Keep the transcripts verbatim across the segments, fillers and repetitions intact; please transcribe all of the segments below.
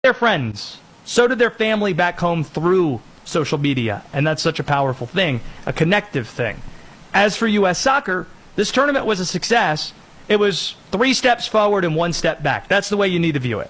their friends. So did their family back home through social media. And that's such a powerful thing, a connective thing. As for U S soccer, this tournament was a success. It was three steps forward and one step back. That's the way you need to view it.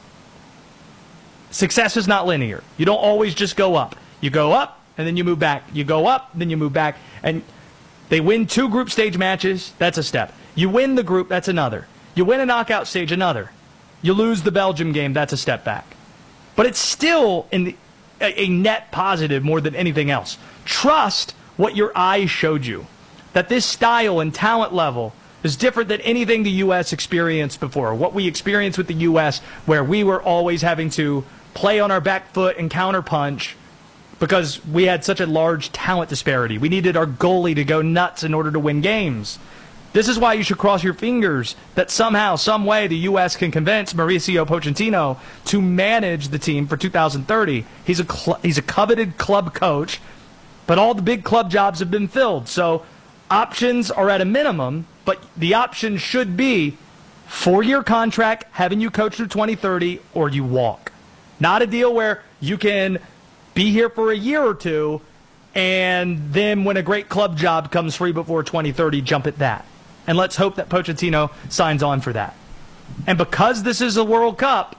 Success is not linear. You don't always just go up. You go up, and then you move back. You go up, then you move back. And they win two group stage matches. That's a step. You win the group. That's another. You win a knockout stage. Another. You lose the Belgium game. That's a step back. But it's still in the, a, a net positive more than anything else. Trust what your eyes showed you. That this style and talent level is different than anything the U S experienced before. What we experienced with the U S, where we were always having to play on our back foot and counterpunch because we had such a large talent disparity. We needed our goalie to go nuts in order to win games. This is why you should cross your fingers that somehow, some way, the U S can convince Mauricio Pochettino to manage the team for two thousand thirty. He's a cl- he's a coveted club coach, but all the big club jobs have been filled. So options are at a minimum, but the option should be four-year contract, having you coach through twenty thirty, or you walk. Not a deal where you can be here for a year or two, and then when a great club job comes free before twenty thirty, jump at that. And let's hope that Pochettino signs on for that. And because this is a World Cup,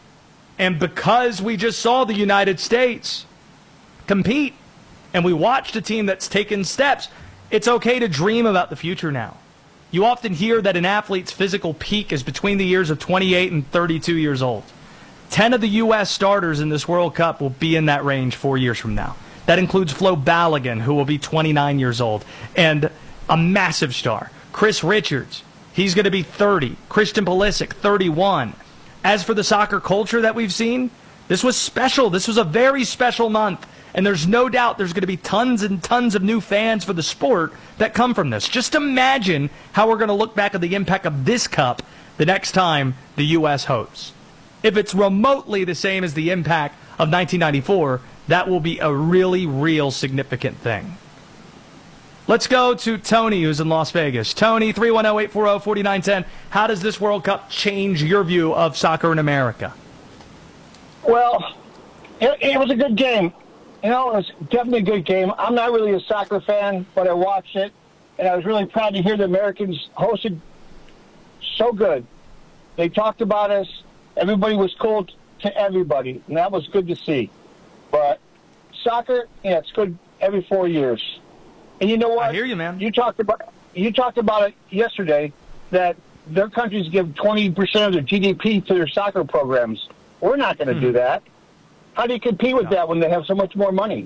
and because we just saw the United States compete, and we watched a team that's taken steps, it's okay to dream about the future now. You often hear that an athlete's physical peak is between the years of twenty-eight and thirty-two years old. Ten of the U S starters in this World Cup will be in that range four years from now. That includes Flo Balogun, who will be twenty-nine years old, and a massive star. Chris Richards, he's going to be thirty. Christian Pulisic, thirty-one. As for the soccer culture that we've seen, this was special. This was a very special month. And there's no doubt there's going to be tons and tons of new fans for the sport that come from this. Just imagine how we're going to look back at the impact of this cup the next time the U S hosts. If it's remotely the same as the impact of nineteen ninety-four, that will be a really, real significant thing. Let's go to Tony, who's in Las Vegas. Tony, three one zero, eight four zero, four nine one zero. How does this World Cup change your view of soccer in America? Well, it, it was a good game. You know, it was definitely a good game. I'm not really a soccer fan, but I watched it, and I was really proud to hear the Americans hosted so good. They talked about us. Everybody was cool to everybody, and that was good to see. But soccer, yeah, it's good every four years. And you know what? I hear you, man. You talked about you talked about it yesterday that their countries give twenty percent of their G D P to their soccer programs. We're not going to hmm. do that. How do you compete with no. that when they have so much more money?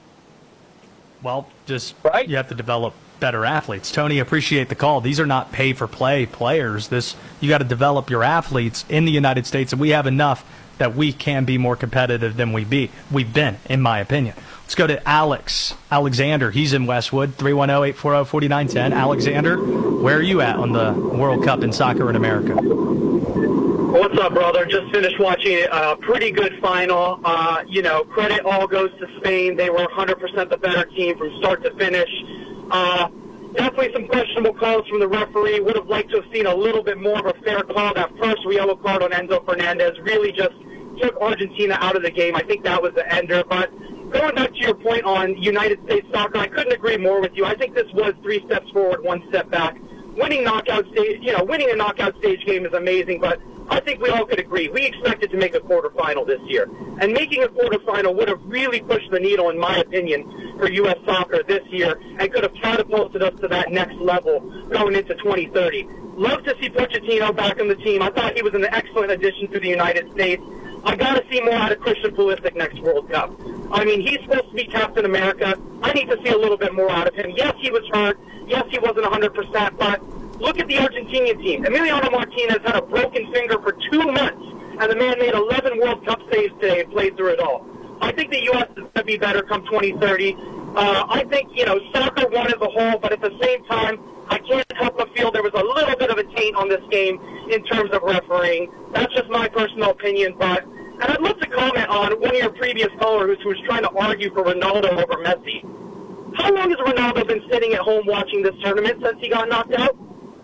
Well, just right? You have to develop better athletes. Tony, appreciate the call. These are not pay-for-play players. This you got to develop your athletes in the United States, and we have enough that we can be more competitive than we be. We've been, in my opinion. Let's go to Alex. Alexander, he's in Westwood, three one zero, eight four zero, four nine one zero. Alexander, where are you at on the World Cup in soccer in America? What's up, brother? Just finished watching a pretty good final. Uh, you know, credit all goes to Spain. They were one hundred percent the better team from start to finish. Uh, definitely some questionable calls from the referee. Would have liked to have seen a little bit more of a fair call. That first yellow card on Enzo Fernandez really just took Argentina out of the game. I think that was the ender. But going back to your point on United States soccer, I couldn't agree more with you. I think this was three steps forward, one step back. Winning knockout stage, you know, winning a knockout stage game is amazing, but I think we all could agree. We expected to make a quarterfinal this year. And making a quarterfinal would have really pushed the needle, in my opinion, for U S soccer this year and could have catapulted us to that next level going into twenty thirty. Love to see Pochettino back on the team. I thought he was an excellent addition to the United States. I got to see more out of Christian Pulisic next World Cup. I mean, he's supposed to be Captain America. I need to see a little bit more out of him. Yes, he was hurt. Yes, he wasn't one hundred percent, but look at the Argentinian team. Emiliano Martinez had a broken finger for two months, and the man made eleven World Cup saves today and played through it all. I think the U S is going to be better come twenty thirty. Uh, I think, you know, soccer won as a whole, but at the same time, I can't help but feel there was a little bit of a taint on this game in terms of refereeing. That's just my personal opinion, but and I'd love to comment on one of your previous callers who was trying to argue for Ronaldo over Messi. How long has Ronaldo been sitting at home watching this tournament since he got knocked out?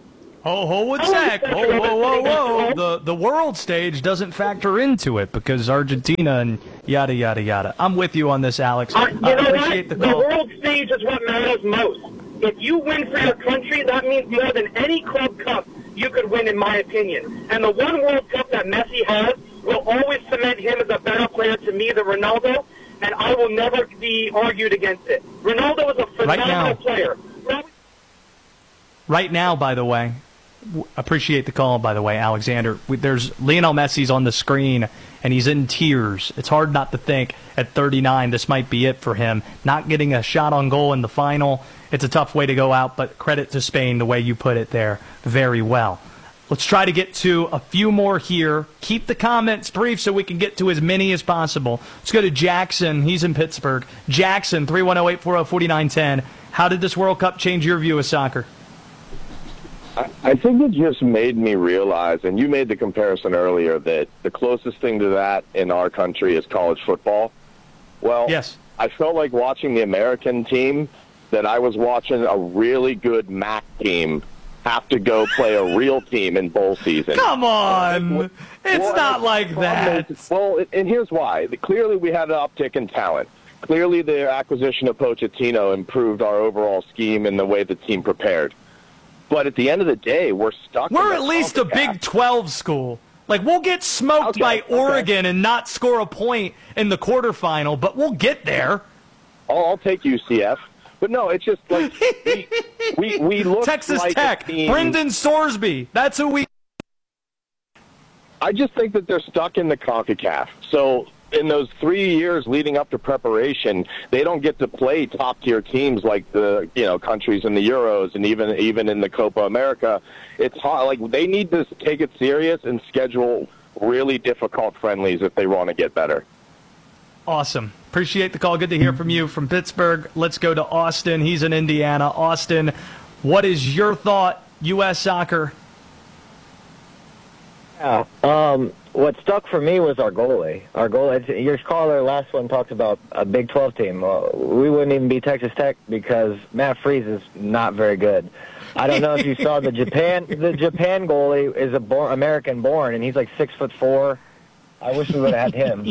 Ho, ho, one sec. Whoa, whoa, whoa, whoa. The, the world stage doesn't factor into it because Argentina and yada, yada, yada. I'm with you on this, Alex. Uh, you I know appreciate what? the call. The world stage is what matters most. If you win for your country, that means more than any club cup you could win, in my opinion. And the one World Cup that Messi has will always cement him as a better player to me than Ronaldo, and I will never be argued against it. Ronaldo is a phenomenal now. player. Right now, by the way, w- appreciate the call, by the way, Alexander. We, there's Lionel Messi's on the screen, and he's in tears. It's hard not to think at thirty-nine this might be it for him. Not getting a shot on goal in the final, it's a tough way to go out, but credit to Spain, the way you put it there, very well. Let's try to get to a few more here. Keep the comments brief so we can get to as many as possible. Let's go to Jackson. He's in Pittsburgh. Jackson, three one zero, eight four zero, four nine one zero. How did this World Cup change your view of soccer? I think it just made me realize, and you made the comparison earlier, that the closest thing to that in our country is college football. Well, yes. I felt like watching the American team that I was watching a really good M A C team have to go play a real team in bowl season. Come on. It's well, not like that. Is, well, and here's why. Clearly we had an uptick in talent. Clearly the acquisition of Pochettino improved our overall scheme and the way the team prepared. But at the end of the day, we're stuck. We're at least a Big twelve school. Like, we'll get smoked okay, by okay. Oregon and not score a point in the quarterfinal, but we'll get there. I'll, I'll take U C F. But no, it's just like we we, we look Texas like Tech, a team. Brendan Sorsby. That's who we. I just think that they're stuck in the CONCACAF. So in those three years leading up to preparation, they don't get to play top-tier teams like the you know countries in the Euros and even even in the Copa America. It's hard. Like they need to take it serious and schedule really difficult friendlies if they want to get better. Awesome. Appreciate the call. Good to hear from you from Pittsburgh. Let's go to Austin. He's in Indiana. Austin, what is your thought, U S soccer? Yeah. Um, what stuck for me was our goalie. Our goalie. Your caller last one talked about a Big twelve team. Well, we wouldn't even be Texas Tech because Matt Freese is not very good. I don't know if you saw the Japan. The Japan goalie is a born, American born, and he's like six foot four. I wish we would have had him.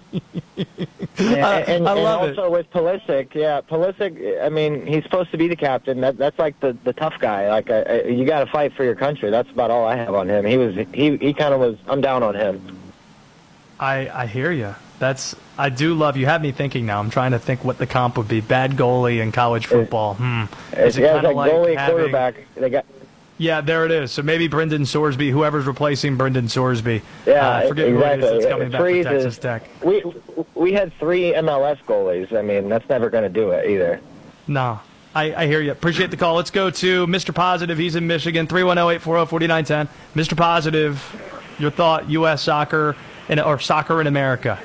And, and, I love and also it. with Pulisic, yeah, Pulisic. I mean, he's supposed to be the captain. That that's like the, the tough guy. Like uh, you got to fight for your country. That's about all I have on him. He was he he kind of was. I'm down on him. I I hear you. That's I do love. You have me thinking now. I'm trying to think what the comp would be. Bad goalie in college football. Hmm. It's, it yeah, kinda it's like goalie having- quarterback. They got. Yeah, there it is. So maybe Brendan Sorsby, whoever's replacing Brendan Sorsby. Yeah, uh, forget who it exactly. is that's coming back Freeze for Texas is, Tech. We we had three M L S goalies. I mean, that's never going to do it either. No, I, I hear you. Appreciate the call. Let's go to Mister Positive. He's in Michigan. three one zero, eight four zero, four nine one zero. Mister Positive, your thought, U S soccer in, or soccer in America.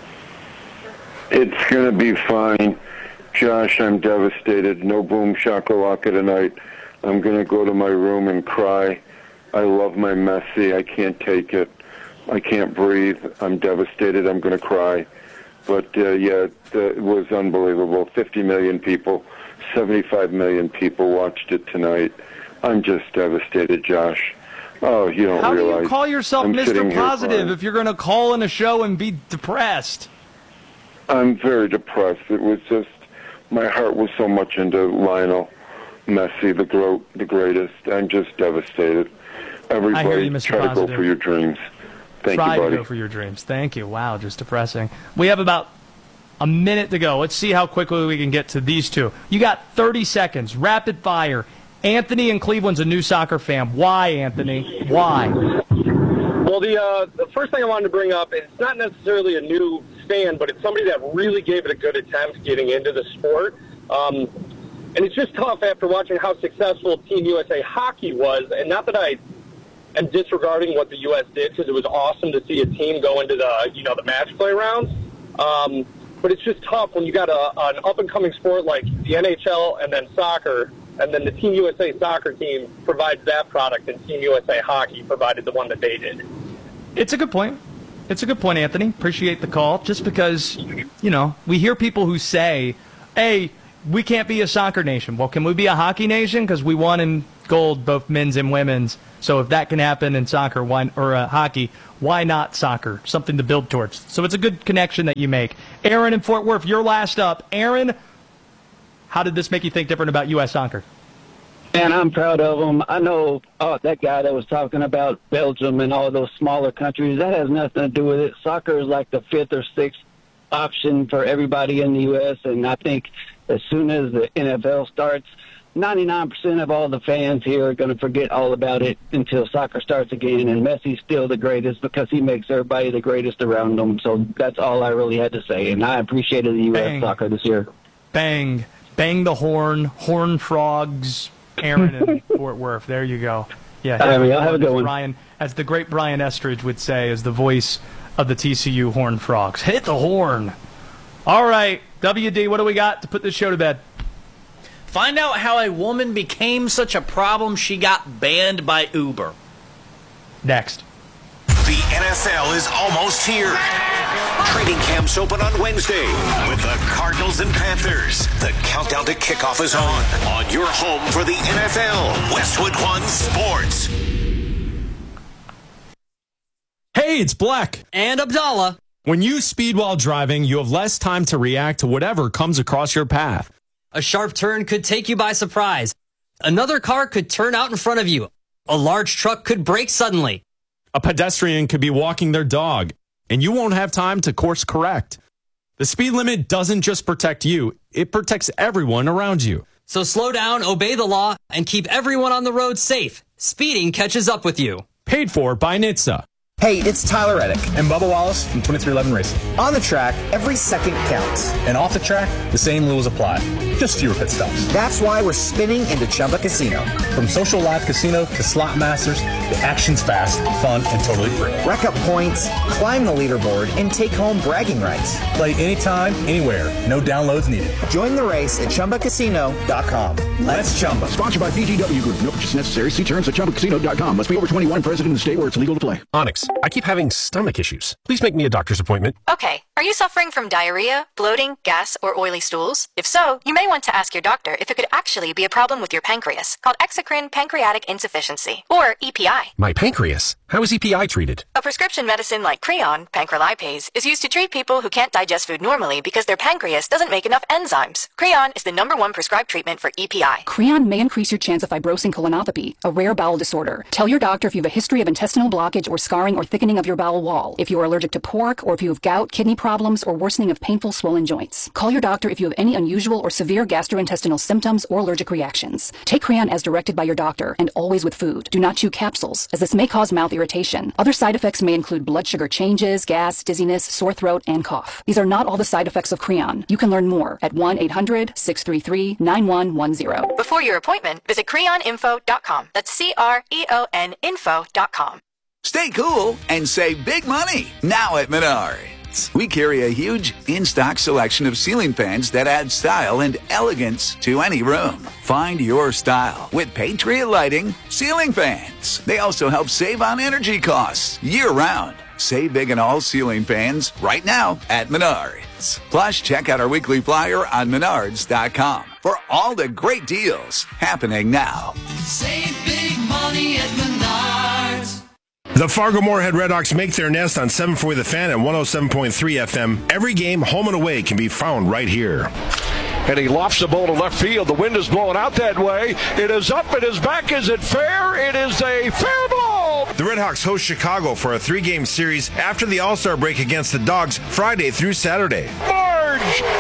It's going to be fine. Josh, I'm devastated. No boom shakalaka tonight. I'm going to go to my room and cry. I love my Messi. I can't take it. I can't breathe. I'm devastated. I'm going to cry. But, uh, yeah, it was unbelievable. fifty million people, seventy-five million people watched it tonight. I'm just devastated, Josh. Oh, you don't How realize. do you call yourself I'm Mister sitting here Positive crying. if you're going to call in a show and be depressed? I'm very depressed. It was just, my heart was so much into Lionel Messi, the gro- the greatest. I'm just devastated. Everybody, I hear you, Mister try to Positive. go for your dreams. Thank Try you, to buddy. go for your dreams. Thank you. Wow, just depressing. We have about a minute to go. Let's see how quickly we can get to these two. You got thirty seconds. Rapid fire. Anthony in Cleveland's a new soccer fan. Why, Anthony? Why? Well, the uh, the first thing I wanted to bring up, it's not necessarily a new fan, but it's somebody that really gave it a good attempt getting into the sport. Um, and it's just tough after watching how successful Team U S A hockey was. And not that I am disregarding what the U S did, because it was awesome to see a team go into the, you know, the match play rounds. Um, but it's just tough when you got a, an up-and-coming sport like the N H L and then soccer, and then the Team U S A soccer team provides that product, and Team U S A hockey provided the one that they did. It's a good point. It's a good point, Anthony. Appreciate the call. Just because, you know, we hear people who say, hey, we can't be a soccer nation. Well, can we be a hockey nation? Because we won in gold, both men's and women's. So if that can happen in soccer, why or uh, hockey, why not soccer? Something to build towards. So it's a good connection that you make. Aaron in Fort Worth, you're last up. Aaron, how did this make you think different about U S soccer? And I'm proud of them. I know oh, that guy that was talking about Belgium and all those smaller countries, that has nothing to do with it. Soccer is like the fifth or sixth option for everybody in the U S, and I think as soon as the N F L starts, ninety-nine percent of all the fans here are going to forget all about it until soccer starts again, and Messi's still the greatest because he makes everybody the greatest around them. So that's all I really had to say, and I appreciated the U S Bang. soccer this year. Bang. Bang the horn. Horn frogs. Aaron in Fort Worth. There you go. Yeah. All right, y'all have a good one. Brian, as the great Brian Estridge would say, is the voice of the T C U Horned Frogs. Hit the horn. All right, W D, what do we got to put this show to bed? Find out how a woman became such a problem she got banned by Uber. Next. The N F L is almost here. Training camps open on Wednesday with the Cardinals and Panthers. The countdown to kickoff is on. On your home for the N F L, Westwood One Sports. Hey, it's Black. And Abdallah. When you speed while driving, you have less time to react to whatever comes across your path. A sharp turn could take you by surprise. Another car could turn out in front of you. A large truck could brake suddenly. A pedestrian could be walking their dog, and you won't have time to course correct. The speed limit doesn't just protect you, it protects everyone around you. So slow down, obey the law, and keep everyone on the road safe. Speeding catches up with you. Paid for by N H T S A. Hey, it's Tyler Reddick and Bubba Wallace from twenty-three eleven Racing. On the track, every second counts. And off the track, the same rules apply. Just fewer pit stops. That's why we're spinning into Chumba Casino. From social live casino to slot masters, the action's fast, fun, and totally free. Rack up points, climb the leaderboard, and take home bragging rights. Play anytime, anywhere. No downloads needed. Join the race at Chumba Casino dot com. Let's Chumba. Sponsored by B G W Group. No purchase necessary. See terms at Chumba Casino dot com. Must be over twenty-one, present in the state where it's legal to play. Onyx, I keep having stomach issues. Please make me a doctor's appointment. Okay. Are you suffering from diarrhea, bloating, gas, or oily stools? If so, you may want to ask your doctor if it could actually be a problem with your pancreas, called exocrine pancreatic insufficiency, or E P I. My pancreas? How is E P I treated? A prescription medicine like Creon, pancrelipase, is used to treat people who can't digest food normally because their pancreas doesn't make enough enzymes. Creon is the number one prescribed treatment for E P I. Creon may increase your chance of fibrosing colonopathy, a rare bowel disorder. Tell your doctor if you have a history of intestinal blockage or scarring or thickening of your bowel wall, if you are allergic to pork, or if you have gout, kidney problems, or worsening of painful swollen joints. Call your doctor if you have any unusual or severe gastrointestinal symptoms or allergic reactions. Take Creon as directed by your doctor, and always with food. Do not chew capsules, as this may cause mouth irritation. Other side effects may include blood sugar changes, gas, dizziness, sore throat, and cough. These are not all the side effects of Creon. You can learn more at one eight hundred, six three three, nine one one zero. Before your appointment, visit creon info dot com. That's C R E O N info dot com. Stay cool and save big money now at Menards. We carry a huge in-stock selection of ceiling fans that add style and elegance to any room. Find your style with Patriot Lighting ceiling fans. They also help save on energy costs year-round. Save big on all ceiling fans right now at Menards. Plus, check out our weekly flyer on menards dot com for all the great deals happening now. Save big money at Menards. The Fargo-Moorhead Redhawks make their nest on seven forty The Fan and one oh seven point three F M. Every game, home and away, can be found right here. And he lofts the ball to left field. The wind is blowing out that way. It is up. It is back. Is it fair? It is a fair ball. The Redhawks host Chicago for a three-game series after the All-Star break against the Dogs Friday through Saturday. Marge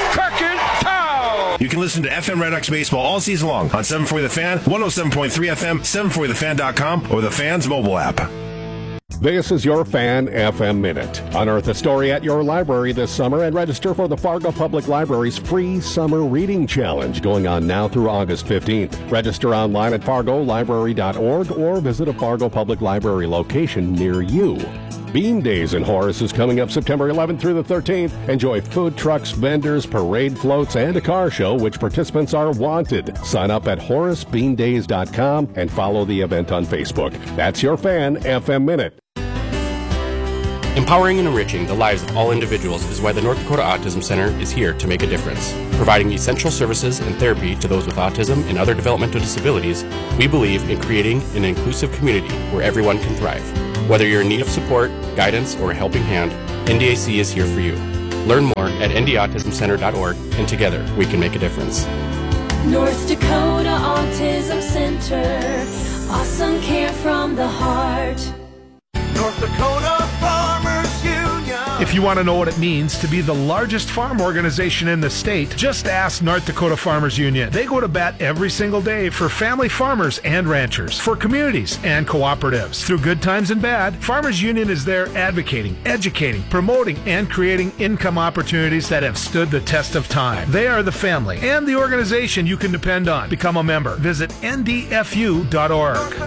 Crackentown. You can listen to F M Redhawks baseball all season long on seven forty The Fan, one oh seven point three F M, seven forty the fan dot com, or the Fan's mobile app. This is your Fan F M Minute. Unearth a story at your library this summer and register for the Fargo Public Library's free Summer Reading Challenge going on now through August fifteenth. Register online at fargo library dot org or visit a Fargo Public Library location near you. Bean Days in Horace is coming up September eleventh through the thirteenth. Enjoy food trucks, vendors, parade floats, and a car show, which participants are wanted. Sign up at horace bean days dot com and follow the event on Facebook. That's your Fan F M Minute. Empowering and enriching the lives of all individuals is why the North Dakota Autism Center is here to make a difference. Providing essential services and therapy to those with autism and other developmental disabilities, we believe in creating an inclusive community where everyone can thrive. Whether you're in need of support, guidance, or a helping hand, N D A C is here for you. Learn more at n d autism center dot org, and together we can make a difference. North Dakota Autism Center. Awesome care from the heart. North Dakota Farmers Union. If you want to know what it means to be the largest farm organization in the state, just ask North Dakota Farmers Union. They go to bat every single day for family farmers and ranchers, for communities and cooperatives. Through good times and bad, Farmers Union is there advocating, educating, promoting, and creating income opportunities that have stood the test of time. They are the family and the organization you can depend on. Become a member. Visit N D F U dot org.